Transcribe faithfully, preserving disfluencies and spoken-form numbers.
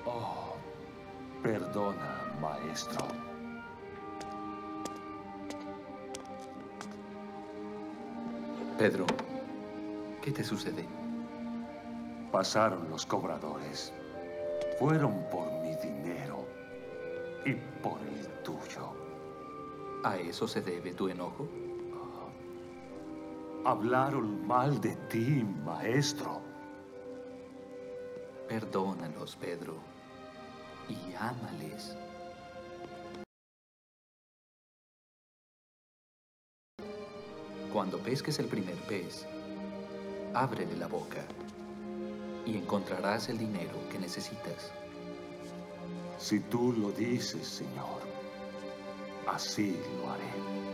Oh, perdona, maestro. Pedro, ¿qué te sucede? Pasaron los cobradores. Fueron por mi dinero y por el tuyo. ¿A eso se debe tu enojo? Hablaron mal de ti, maestro. Perdónalos, Pedro, y ámales. Cuando pesques el primer pez, ábrele la boca y encontrarás el dinero que necesitas. Si tú lo dices, Señor, así lo haré.